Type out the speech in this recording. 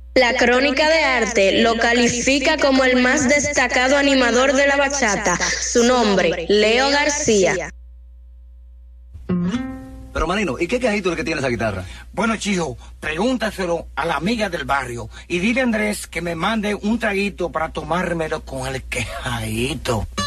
La Crónica de Arte lo califica como el más destacado animador de la bachata. Su nombre, Leo García. Pero Manino, ¿y qué cajito es el que tiene esa guitarra? Bueno, chijo, pregúntaselo a la amiga del barrio y dile a Andrés que me mande un traguito para tomármelo con el quejadito.